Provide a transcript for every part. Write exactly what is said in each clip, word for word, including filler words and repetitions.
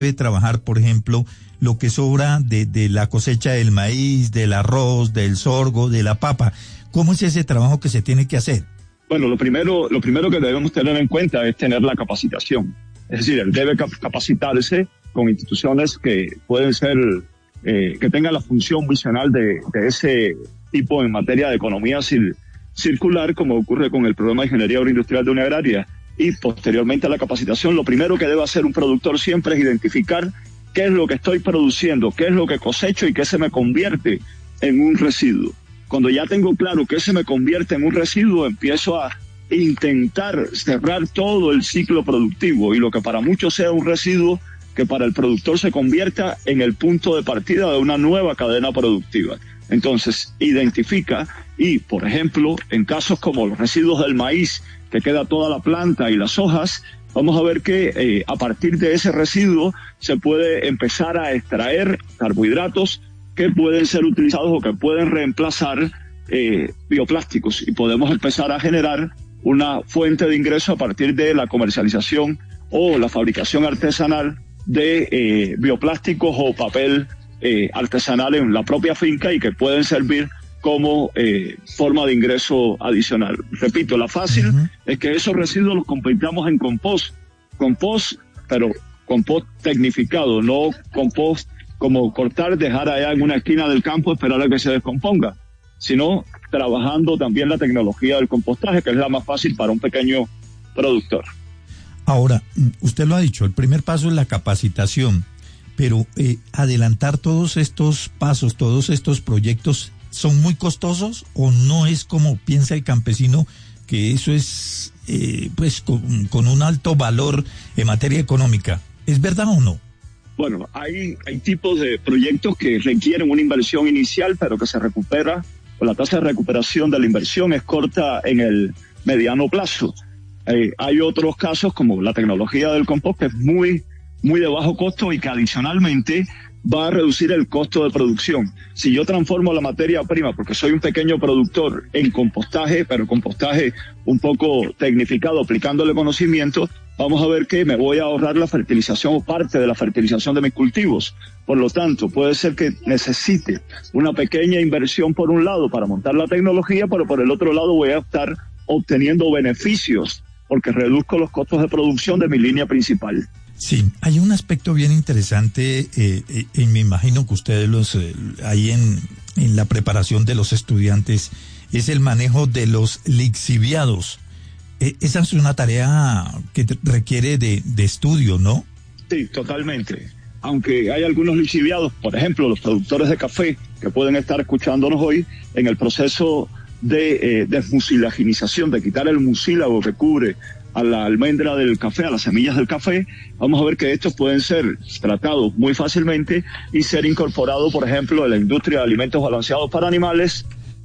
debe trabajar, por ejemplo, lo que sobra de, de la cosecha del maíz, del arroz, del sorgo, de la papa? ¿Cómo es ese trabajo que se tiene que hacer? Bueno, lo primero, lo primero que debemos tener en cuenta es tener la capacitación. Es decir, él debe capacitarse con instituciones que pueden ser, eh, que tengan la función visional de, de ese tipo en materia de economía cir, circular, como ocurre con el programa de Ingeniería Agroindustrial de Unagraria. Y posteriormente a la capacitación, lo primero que debe hacer un productor siempre es identificar qué es lo que estoy produciendo, qué es lo que cosecho y qué se me convierte en un residuo. Cuando ya tengo claro qué se me convierte en un residuo, empiezo a intentar cerrar todo el ciclo productivo y lo que para muchos sea un residuo, que para el productor se convierta en el punto de partida de una nueva cadena productiva. Entonces, identifica y, por ejemplo, en casos como los residuos del maíz, que queda toda la planta y las hojas, vamos a ver que eh, a partir de ese residuo se puede empezar a extraer carbohidratos que pueden ser utilizados o que pueden reemplazar eh, bioplásticos, y podemos empezar a generar una fuente de ingreso a partir de la comercialización o la fabricación artesanal de eh, bioplásticos o papel eh, artesanal en la propia finca y que pueden servir como eh, forma de ingreso adicional. Repito, la fácil uh-huh. es que esos residuos los convirtamos en compost, compost, pero compost tecnificado, no compost como cortar, dejar allá en una esquina del campo, esperar a que se descomponga, sino trabajando también la tecnología del compostaje, que es la más fácil para un pequeño productor. Ahora, usted lo ha dicho, el primer paso es la capacitación, pero eh, adelantar todos estos pasos, todos estos proyectos, ¿son muy costosos o no es como piensa el campesino, que eso es eh, pues con, con un alto valor en materia económica? ¿Es verdad o no? Bueno, hay, hay tipos de proyectos que requieren una inversión inicial, pero que se recupera, o la tasa de recuperación de la inversión es corta en el mediano plazo. Eh, hay otros casos como la tecnología del compost, que es muy, muy de bajo costo y que adicionalmente va a reducir el costo de producción. Si yo transformo la materia prima, porque soy un pequeño productor, en compostaje, pero compostaje un poco tecnificado, aplicándole conocimiento, vamos a ver que me voy a ahorrar la fertilización o parte de la fertilización de mis cultivos. Por lo tanto, puede ser que necesite una pequeña inversión por un lado para montar la tecnología, pero por el otro lado voy a estar obteniendo beneficios porque reduzco los costos de producción de mi línea principal. Sí, hay un aspecto bien interesante, eh, eh, y me imagino que ustedes los eh, ahí en, en la preparación de los estudiantes, es el manejo de los lixiviados. Eh, esa es una tarea que requiere de, de estudio, ¿no? Sí, totalmente. Aunque hay algunos lixiviados, por ejemplo, los productores de café, que pueden estar escuchándonos hoy, en el proceso de eh, desmucilaginización, de quitar el mucílago que cubre a la almendra del café, a las semillas del café, vamos a ver que estos pueden ser tratados muy fácilmente y ser incorporados, por ejemplo, en la industria de alimentos balanceados para animales,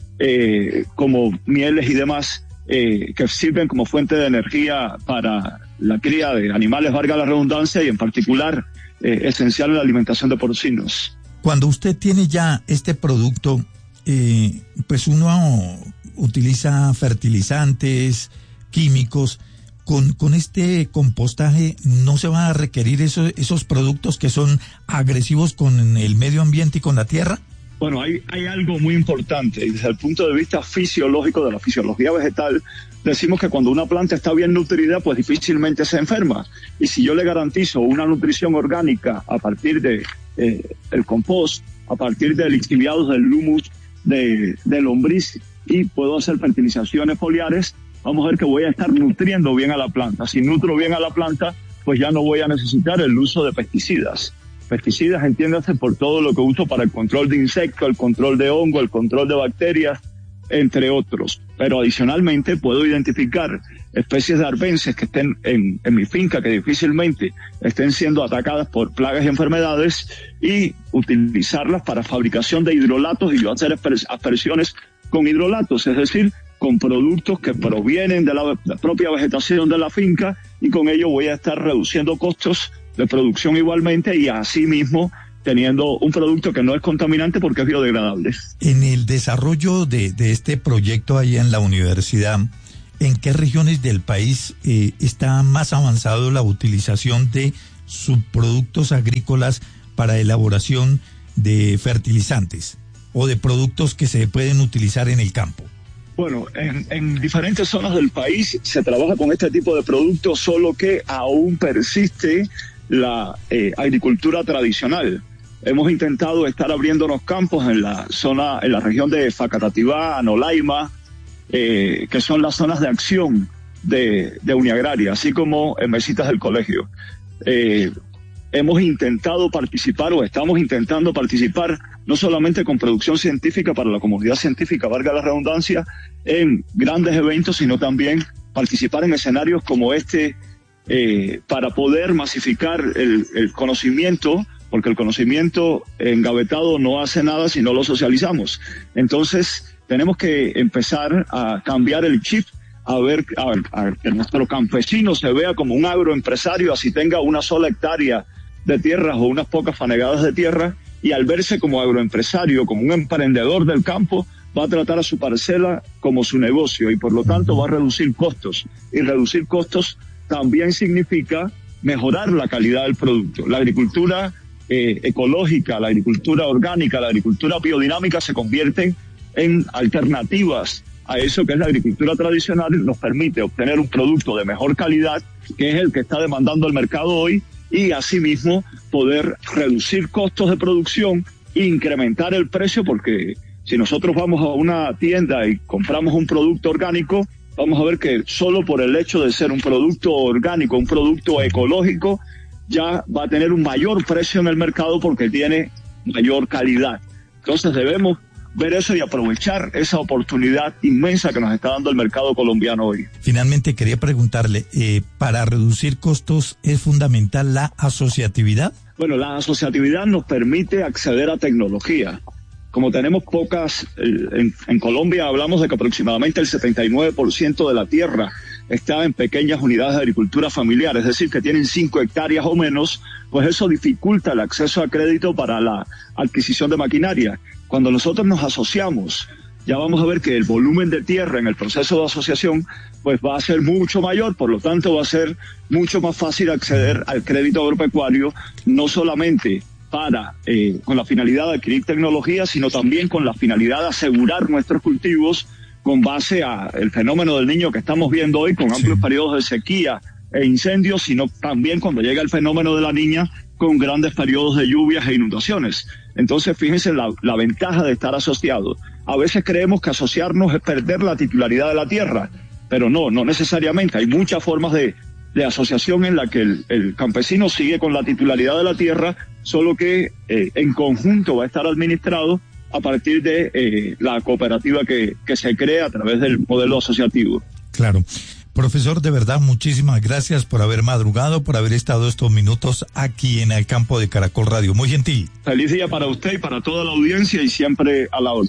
eh, como mieles y demás, eh, que sirven como fuente de energía para la cría de animales, valga la redundancia, y en particular eh, esencial en la alimentación de porcinos. Cuando usted tiene ya este producto, eh, pues uno utiliza fertilizantes, químicos. Con, con este compostaje no se van a requerir eso, esos productos que son agresivos con el medio ambiente y con la tierra. Bueno, hay, hay algo muy importante. Desde el punto de vista fisiológico, de la fisiología vegetal, decimos que cuando una planta está bien nutrida, pues difícilmente se enferma. Y si yo le garantizo una nutrición orgánica a partir de eh, el compost, a partir de lixiviados del humus, de, de lombriz, y puedo hacer fertilizaciones foliares, vamos a ver que voy a estar nutriendo bien a la planta. Si nutro bien a la planta, pues ya no voy a necesitar el uso de pesticidas. Pesticidas, entiéndase, por todo lo que uso para el control de insectos, el control de hongo, el control de bacterias, entre otros. Pero adicionalmente puedo identificar especies de arbences que estén en, en mi finca, que difícilmente estén siendo atacadas por plagas y enfermedades, y utilizarlas para fabricación de hidrolatos, y yo hacer aspersiones con hidrolatos, es decir, con productos que provienen de la, la propia vegetación de la finca, y con ello voy a estar reduciendo costos de producción igualmente, y asimismo teniendo un producto que no es contaminante porque es biodegradable. En el desarrollo de, de este proyecto ahí en la universidad, ¿en qué regiones del país eh, está más avanzado la utilización de subproductos agrícolas para elaboración de fertilizantes o de productos que se pueden utilizar en el campo? Bueno, en, en diferentes zonas del país se trabaja con este tipo de productos, solo que aún persiste la eh, agricultura tradicional. Hemos intentado estar abriéndonos campos en la zona, en la región de Facatativá, Anolaima, eh, que son las zonas de acción de, de Uniagraria, así como en Mesitas del Colegio. Eh, hemos intentado participar o estamos intentando participar no solamente con producción científica para la comunidad científica, valga la redundancia, en grandes eventos, sino también participar en escenarios como este eh, para poder masificar el, el conocimiento, porque el conocimiento engavetado no hace nada si no lo socializamos. Entonces, tenemos que empezar a cambiar el chip, a ver, a, a que nuestro campesino se vea como un agroempresario, así tenga una sola hectárea de tierras o unas pocas fanegadas de tierra, y al verse como agroempresario, como un emprendedor del campo, va a tratar a su parcela como su negocio y por lo tanto va a reducir costos. Y reducir costos también significa mejorar la calidad del producto. La agricultura eh, ecológica, la agricultura orgánica, la agricultura biodinámica se convierten en alternativas a eso que es la agricultura tradicional y nos permite obtener un producto de mejor calidad, que es el que está demandando el mercado hoy, y asimismo poder reducir costos de producción e incrementar el precio, porque si nosotros vamos a una tienda y compramos un producto orgánico, vamos a ver que solo por el hecho de ser un producto orgánico, un producto ecológico, ya va a tener un mayor precio en el mercado porque tiene mayor calidad. Entonces debemos ver eso y aprovechar esa oportunidad inmensa que nos está dando el mercado colombiano hoy. Finalmente quería preguntarle, eh, ¿para reducir costos es fundamental la asociatividad? Bueno, la asociatividad nos permite acceder a tecnología. Como tenemos pocas, en, en Colombia hablamos de que aproximadamente el setenta y nueve por ciento de la tierra está en pequeñas unidades de agricultura familiar, es decir, que tienen cinco hectáreas o menos, pues eso dificulta el acceso a crédito para la adquisición de maquinaria. Cuando nosotros nos asociamos, ya vamos a ver que el volumen de tierra en el proceso de asociación pues va a ser mucho mayor, por lo tanto va a ser mucho más fácil acceder al crédito agropecuario, no solamente para eh, con la finalidad de adquirir tecnología, sino también con la finalidad de asegurar nuestros cultivos con base a el fenómeno del Niño que estamos viendo hoy, con amplios sí. periodos de sequía e incendios, sino también cuando llega el fenómeno de la Niña, con grandes periodos de lluvias e inundaciones. Entonces, fíjense la, la ventaja de estar asociado. A veces creemos que asociarnos es perder la titularidad de la tierra, pero no, no necesariamente. Hay muchas formas de, de asociación en la que el, el campesino sigue con la titularidad de la tierra, solo que eh, en conjunto va a estar administrado a partir de eh, la cooperativa que, que se crea a través del modelo asociativo. Claro. Profesor, de verdad, muchísimas gracias por haber madrugado, por haber estado estos minutos aquí en el campo de Caracol Radio. Muy gentil. Feliz día para usted y para toda la audiencia y siempre a la orden.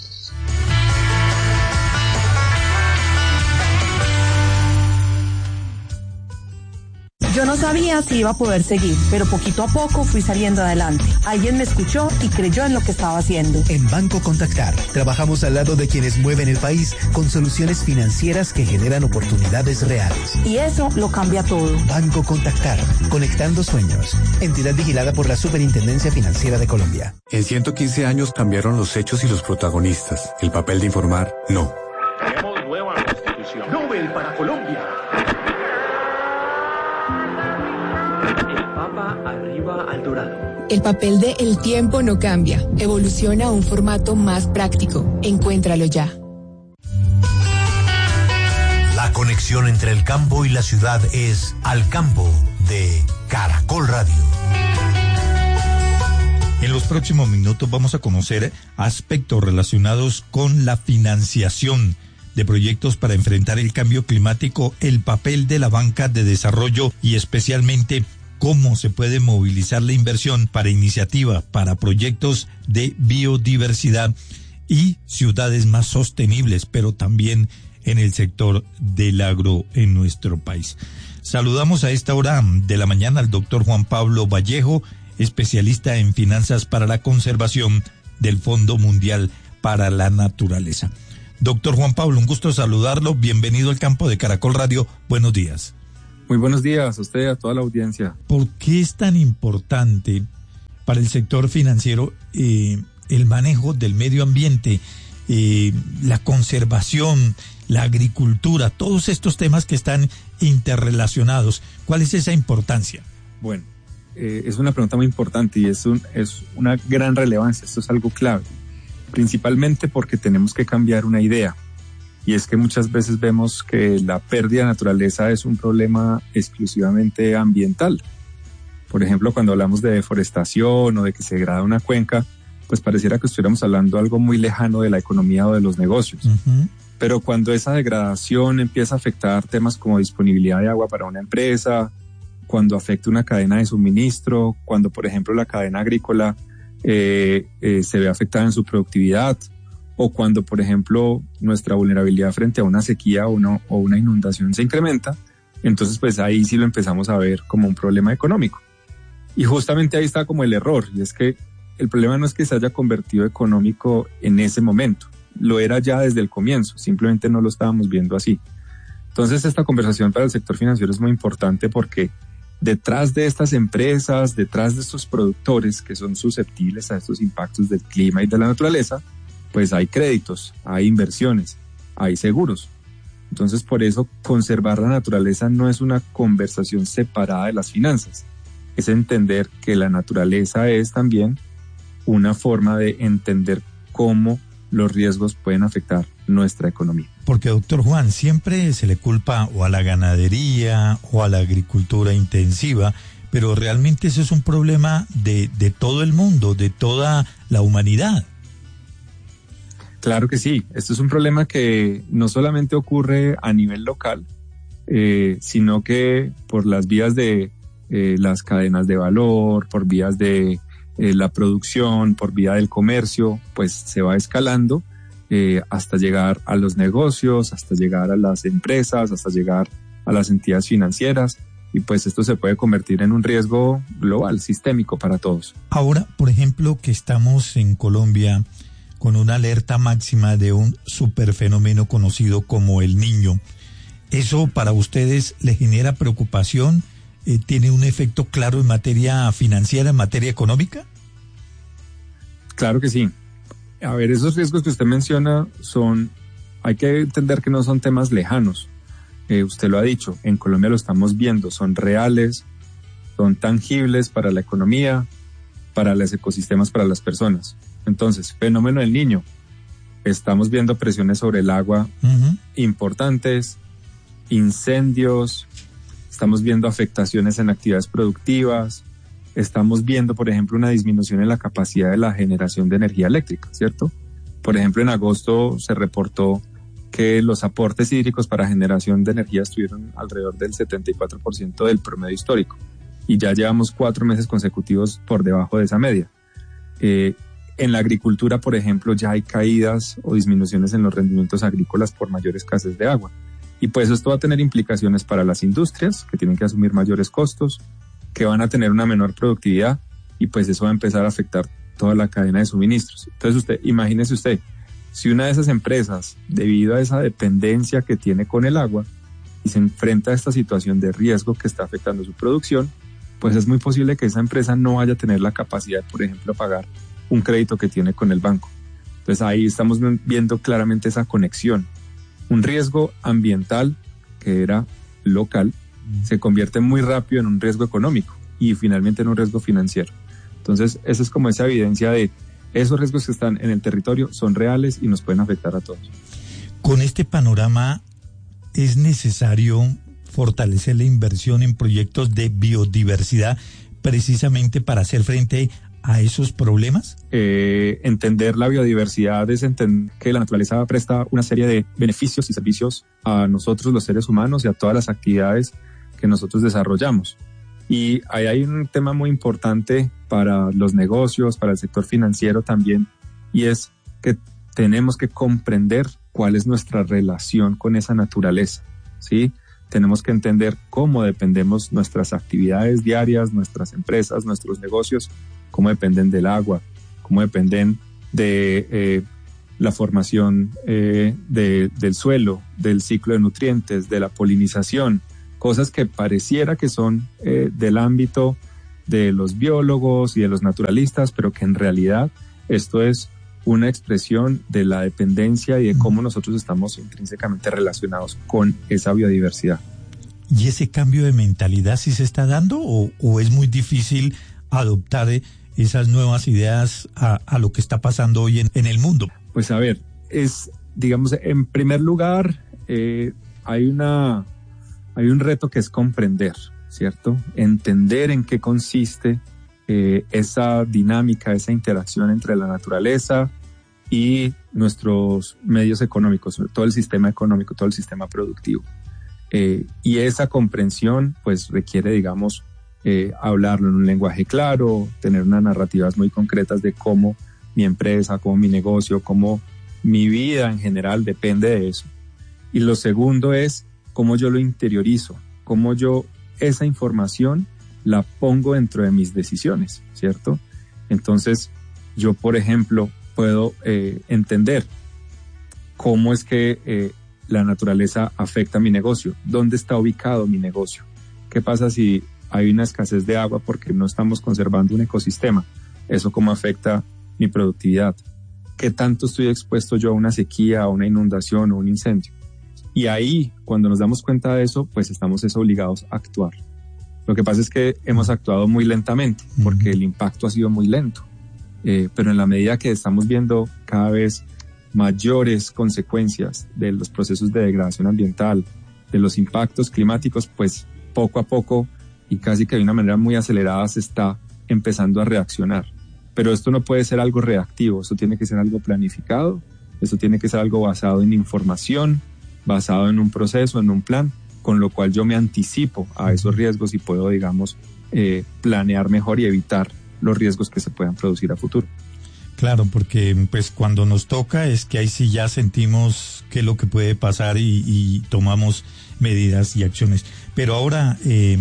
Yo no sabía si iba a poder seguir, pero poquito a poco fui saliendo adelante. Alguien me escuchó y creyó en lo que estaba haciendo. En Banco Contactar, trabajamos al lado de quienes mueven el país con soluciones financieras que generan oportunidades reales. Y eso lo cambia todo. Banco Contactar, conectando sueños. Entidad vigilada por la Superintendencia Financiera de Colombia. En ciento quince años cambiaron los hechos y los protagonistas. El papel de informar, no. Tenemos nueva constitución. Nobel para Colombia. Arriba al dorado. El papel de El Tiempo no cambia, evoluciona a un formato más práctico. Encuéntralo ya. La conexión entre el campo y la ciudad es Al Campo de Caracol Radio. En los próximos minutos vamos a conocer aspectos relacionados con la financiación de proyectos para enfrentar el cambio climático, el papel de la banca de desarrollo y especialmente cómo se puede movilizar la inversión para iniciativa, para proyectos de biodiversidad y ciudades más sostenibles, pero también en el sector del agro en nuestro país. Saludamos a esta hora de la mañana al doctor Juan Pablo Vallejo, especialista en finanzas para la conservación del Fondo Mundial para la Naturaleza. Doctor Juan Pablo, un gusto saludarlo. Bienvenido al campo de Caracol Radio. Buenos días. Muy buenos días a usted y a toda la audiencia. ¿Por qué es tan importante para el sector financiero eh, el manejo del medio ambiente, eh, la conservación, la agricultura, todos estos temas que están interrelacionados? ¿Cuál es esa importancia? Bueno, eh, es una pregunta muy importante y es, un, es una gran relevancia. Esto es algo clave, principalmente porque tenemos que cambiar una idea. Y es que muchas veces vemos que la pérdida de naturaleza es un problema exclusivamente ambiental. Por ejemplo, cuando hablamos de deforestación o de que se degrada una cuenca, pues pareciera que estuviéramos hablando de algo muy lejano de la economía o de los negocios. Uh-huh. Pero cuando esa degradación empieza a afectar temas como disponibilidad de agua para una empresa, cuando afecta una cadena de suministro, cuando, por ejemplo, la cadena agrícola eh, eh, se ve afectada en su productividad, o cuando, por ejemplo, nuestra vulnerabilidad frente a una sequía o, no, o una inundación se incrementa, entonces pues ahí sí lo empezamos a ver como un problema económico. Y justamente ahí está como el error, y es que el problema no es que se haya convertido económico en ese momento, lo era ya desde el comienzo, simplemente no lo estábamos viendo así. Entonces esta conversación para el sector financiero es muy importante porque detrás de estas empresas, detrás de estos productores que son susceptibles a estos impactos del clima y de la naturaleza, pues hay créditos, hay inversiones, hay seguros. Entonces, por eso, conservar la naturaleza no es una conversación separada de las finanzas. Es entender que la naturaleza es también una forma de entender cómo los riesgos pueden afectar nuestra economía. Porque, doctor Juan, siempre se le culpa o a la ganadería o a la agricultura intensiva, pero realmente eso es un problema de, de todo el mundo, de toda la humanidad. Claro que sí, esto es un problema que no solamente ocurre a nivel local, eh, sino que por las vías de eh, las cadenas de valor, por vías de eh, la producción, por vía del comercio, pues se va escalando eh, hasta llegar a los negocios, hasta llegar a las empresas, hasta llegar a las entidades financieras, y pues esto se puede convertir en un riesgo global, sistémico para todos. Ahora, por ejemplo, que estamos en Colombia con una alerta máxima de un superfenómeno conocido como el Niño, ¿eso para ustedes le genera preocupación? Eh, ¿Tiene un efecto claro en materia financiera, en materia económica? Claro que sí. A ver, esos riesgos que usted menciona son, hay que entender que no son temas lejanos. Eh, usted lo ha dicho, en Colombia lo estamos viendo, son reales, son tangibles para la economía, para los ecosistemas, para las personas. Entonces, fenómeno del Niño, estamos viendo presiones sobre el agua uh-huh. importantes, incendios, estamos viendo afectaciones en actividades productivas, estamos viendo, por ejemplo, una disminución en la capacidad de la generación de energía eléctrica, ¿cierto? Por ejemplo, en agosto se reportó que los aportes hídricos para generación de energía estuvieron alrededor del setenta y cuatro por ciento del promedio histórico y ya llevamos cuatro meses consecutivos por debajo de esa media. Eh, En la agricultura, por ejemplo, ya hay caídas o disminuciones en los rendimientos agrícolas por mayor escasez de agua. Y pues esto va a tener implicaciones para las industrias, que tienen que asumir mayores costos, que van a tener una menor productividad, y pues eso va a empezar a afectar toda la cadena de suministros. Entonces usted, imagínese usted, si una de esas empresas, debido a esa dependencia que tiene con el agua, y se enfrenta a esta situación de riesgo que está afectando su producción, pues es muy posible que esa empresa no vaya a tener la capacidad, por ejemplo, de pagar un crédito que tiene con el banco. Entonces ahí estamos viendo claramente esa conexión. Un riesgo ambiental que era local se convierte muy rápido en un riesgo económico y finalmente en un riesgo financiero. Entonces esa es como esa evidencia de esos riesgos que están en el territorio son reales y nos pueden afectar a todos. Con este panorama, ¿es necesario fortalecer la inversión en proyectos de biodiversidad precisamente para hacer frente a esos problemas? Eh, entender la biodiversidad es entender que la naturaleza presta una serie de beneficios y servicios a nosotros los seres humanos y a todas las actividades que nosotros desarrollamos. Y ahí hay un tema muy importante para los negocios, para el sector financiero también, y es que tenemos que comprender cuál es nuestra relación con esa naturaleza, ¿sí? Tenemos que entender cómo dependemos nuestras actividades diarias, nuestras empresas, nuestros negocios, cómo dependen del agua, cómo dependen de eh, la formación eh, de, del suelo, del ciclo de nutrientes, de la polinización, cosas que pareciera que son eh, del ámbito de los biólogos y de los naturalistas, pero que en realidad esto es una expresión de la dependencia y de cómo nosotros estamos intrínsecamente relacionados con esa biodiversidad. ¿Y ese cambio de mentalidad sí se está dando o, o es muy difícil adoptar esas nuevas ideas a, a lo que está pasando hoy en, en el mundo? Pues a ver, es, digamos, en primer lugar, eh, hay una, hay un reto que es comprender, ¿cierto? Entender en qué consiste eh, esa dinámica, esa interacción entre la naturaleza y nuestros medios económicos, todo el sistema económico, todo el sistema productivo. Eh, y esa comprensión pues requiere, digamos, eh, hablarlo en un lenguaje claro, tener unas narrativas muy concretas de cómo mi empresa, cómo mi negocio, cómo mi vida en general depende de eso. Y lo segundo es cómo yo lo interiorizo, cómo yo esa información la pongo dentro de mis decisiones, ¿cierto? Entonces yo, por ejemplo, puedo eh, entender cómo es que eh, la naturaleza afecta a mi negocio, dónde está ubicado mi negocio, qué pasa si hay una escasez de agua porque no estamos conservando un ecosistema, eso cómo afecta mi productividad, qué tanto estoy expuesto yo a una sequía, a una inundación o un incendio. Y ahí, cuando nos damos cuenta de eso, pues estamos es obligados a actuar. Lo que pasa es que hemos actuado muy lentamente porque el impacto ha sido muy lento, eh, pero en la medida que estamos viendo cada vez mayores consecuencias de los procesos de degradación ambiental, de los impactos climáticos, pues poco a poco y casi que de una manera muy acelerada se está empezando a reaccionar. Pero esto no puede ser algo reactivo, esto tiene que ser algo planificado, esto tiene que ser algo basado en información, basado en un proceso, en un plan, con lo cual yo me anticipo a esos riesgos y puedo, digamos, eh, planear mejor y evitar los riesgos que se puedan producir a futuro. Claro, porque pues cuando nos toca es que ahí sí ya sentimos qué es lo que puede pasar y, y tomamos medidas y acciones. Pero ahora eh,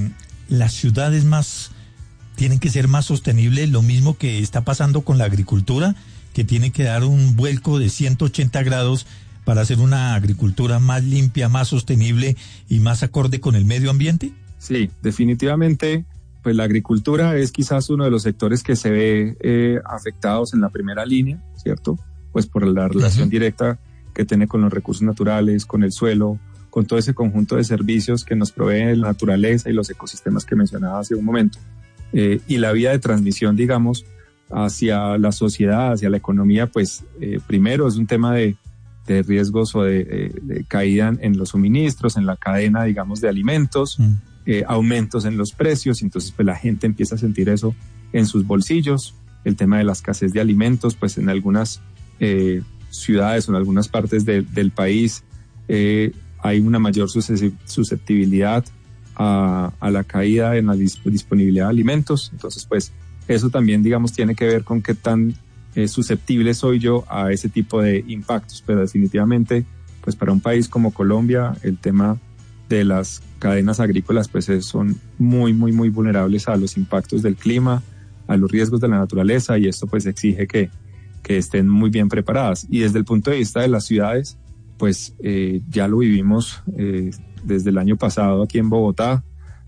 las ciudades más tienen que ser más sostenibles, lo mismo que está pasando con la agricultura, que tiene que dar un vuelco de ciento ochenta grados para hacer una agricultura más limpia, más sostenible y más acorde con el medio ambiente. Sí, definitivamente. Pues la agricultura es quizás uno de los sectores que se ve eh, afectados en la primera línea, ¿cierto? Pues por la relación uh-huh. directa que tiene con los recursos naturales, con el suelo, con todo ese conjunto de servicios que nos provee la naturaleza y los ecosistemas que mencionaba hace un momento. Eh, y la vía de transmisión, digamos, hacia la sociedad, hacia la economía, pues eh, primero es un tema de, de riesgos o de, de, de caída en los suministros, en la cadena, digamos, de alimentos, uh-huh. Eh, aumentos en los precios, entonces pues la gente empieza a sentir eso en sus bolsillos. El tema de la escasez de alimentos, pues en algunas eh, ciudades o en algunas partes de, del país eh, hay una mayor susceptibilidad a, a la caída en la disponibilidad de alimentos, entonces pues eso también, digamos, tiene que ver con qué tan eh, susceptible soy yo a ese tipo de impactos, pero definitivamente pues para un país como Colombia el tema de las cadenas agrícolas pues son muy muy muy vulnerables a los impactos del clima, a los riesgos de la naturaleza, y esto pues exige que, que estén muy bien preparadas. Y desde el punto de vista de las ciudades pues eh, ya lo vivimos eh, desde el año pasado aquí en Bogotá,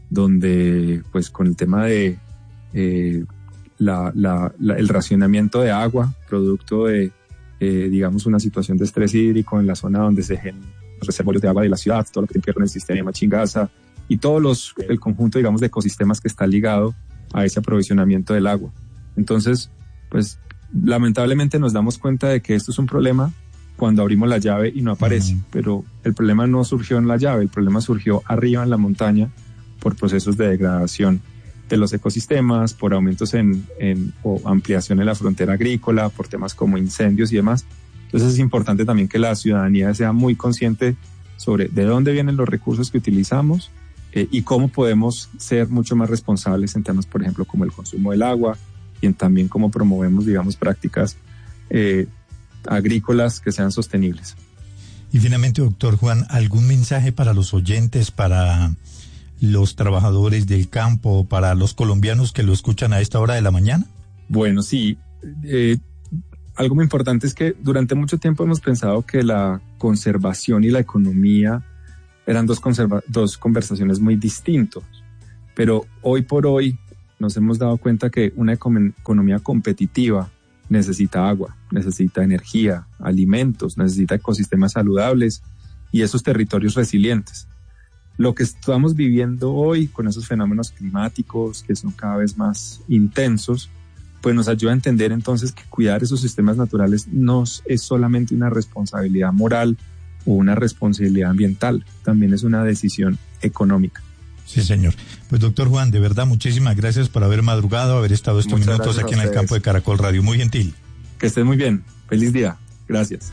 donde pues con el tema de eh, la, la, la, el racionamiento de agua producto de eh, digamos una situación de estrés hídrico en la zona donde se generan los reservorios de agua de la ciudad, todo lo que tiene que ver con el sistema Chingaza y todos los, el conjunto, digamos, de ecosistemas que está ligado a ese aprovisionamiento del agua. Entonces, pues, lamentablemente nos damos cuenta de que esto es un problema cuando abrimos la llave y no aparece, uh-huh. pero el problema no surgió en la llave, el problema surgió arriba en la montaña por procesos de degradación de los ecosistemas, por aumentos en, en o ampliación en la frontera agrícola, por temas como incendios y demás. Entonces es importante también que la ciudadanía sea muy consciente sobre de dónde vienen los recursos que utilizamos eh, y cómo podemos ser mucho más responsables en temas, por ejemplo, como el consumo del agua y en también cómo promovemos, digamos, prácticas eh, agrícolas que sean sostenibles. Y finalmente, doctor Juan, ¿algún mensaje para los oyentes, para los trabajadores del campo, para los colombianos que lo escuchan a esta hora de la mañana? Bueno, sí. Eh, Algo muy importante es que durante mucho tiempo hemos pensado que la conservación y la economía eran dos, conserva- dos conversaciones muy distintas. Pero hoy por hoy nos hemos dado cuenta que una econ- economía competitiva necesita agua, necesita energía, alimentos, necesita ecosistemas saludables y esos territorios resilientes. Lo que estamos viviendo hoy con esos fenómenos climáticos que son cada vez más intensos, pues nos ayuda a entender entonces que cuidar esos sistemas naturales no es solamente una responsabilidad moral o una responsabilidad ambiental, también es una decisión económica. Sí, señor. Pues doctor Juan, de verdad, muchísimas gracias por haber madrugado, haber estado estos Muchas minutos aquí en el campo de Caracol Radio. Muy gentil. Que estén muy bien. Feliz día. Gracias.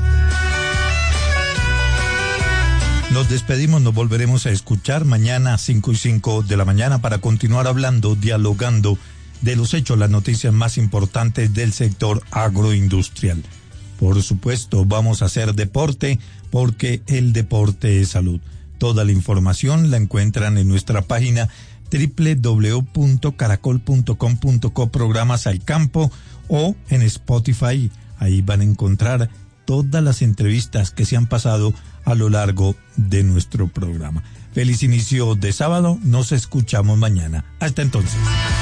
Nos despedimos, nos volveremos a escuchar mañana a cinco y cinco de la mañana para continuar hablando, dialogando de los hechos, las noticias más importantes del sector agroindustrial. Por supuesto, vamos a hacer deporte porque el deporte es salud. Toda la información la encuentran en nuestra página doble u doble u doble u punto caracol punto com punto co programas al campo o en Spotify. Ahí van a encontrar todas las entrevistas que se han pasado a lo largo de nuestro programa. Feliz inicio de sábado, nos escuchamos mañana. Hasta entonces.